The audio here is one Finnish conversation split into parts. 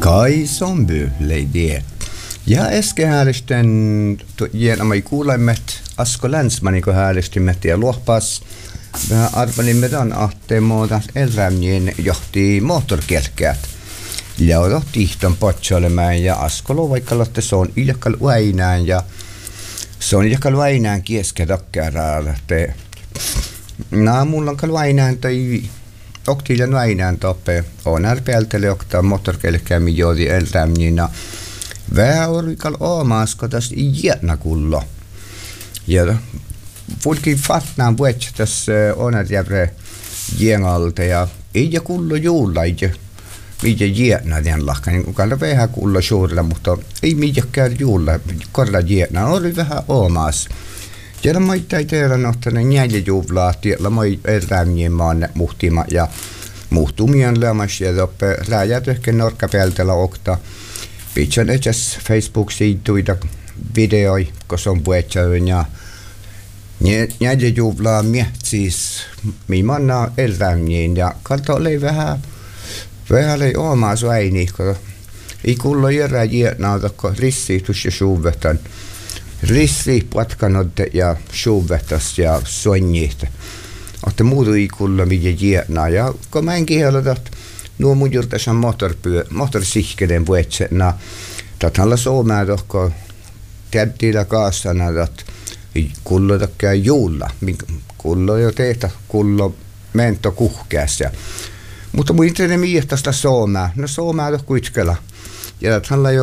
Kai Somby leidie. Ja äsken häälisten jäänämä kuulemmet Asko Länsmanin kun häälistimet ja luopas vähän arvanimme tämän ahteen muuta elämien johti moottorkelkkäät. Ja on tihton potsolemaan ja Asko vaikka se on iljakal väinään ja se on iljakal väinään kieske dokkeraan. Mulla on kal väinään tai oktiilan väinään toppe on ärpeältele oktaa moottorkelkkäämi joodi elämien vähän orikal omasko tästä jätnä kullo. Ja fulkin fatnaan vuotta tässä onat jävre jengalta ja ei kullo juulla ei mitä jätnä den lahka niin kalla vähän kullo suurella mutta ei mitään juulla korla jätnä oli vähän omas. Ja mä ei tehdä nohtana näille juhlaa tiellä mä elämien maan muhtima ja muhtumien lämmäs ja toppe läjät ehkä norkkapäältällä okta. Pitän edes Facebook-sivuilta videoi, kun se on vuotsaan ja näille juhlaa mietsis millainen elämien ja kalta oli vähän oli oma suäini, kun ei kuulu järä jäänauta, kun rissiitus ja suuvetan. Rissi patkanot ja suuvetas ja soinnit. Otte muuta ei kuulu mitään jäänaa ja kun mä en kielä, nuo mun juurtas on moottorsihkelen vuotsena. Tällä Suomea tohko täyttillä kaasana, että kullo takia juulla. Kullo jo teetä, kullo mento kuhkeassa. Mutta muuten miehtästä Suomea. No Suomea tohko ytkellä. Ja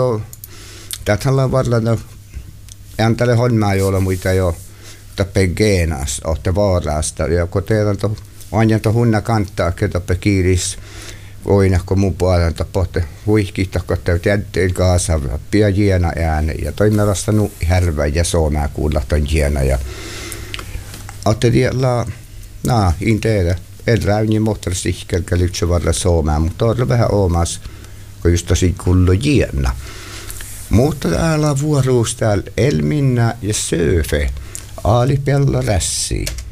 tällä on varmaan ääntäle hommaa jolla muita jo tappe geenas, ootte vaarasta. Ja kun teillä on aina hunna kantaa, tappe kiiris. Oinako mun puolella tapotte huihkista, kun te täytteen kaasa pia jiena ääne ja toimme vasta nu härvä ja Suomea kuulla ton jiena ja ootte tiellä in tehdä eläini moottorsihkelkä lyhtsä varra Suomea, mutta on vähän omas kun just tosi kullo jiena. Mutta täällä on vuoruus täällä Elminna ja Söfe Aalipello Rässi.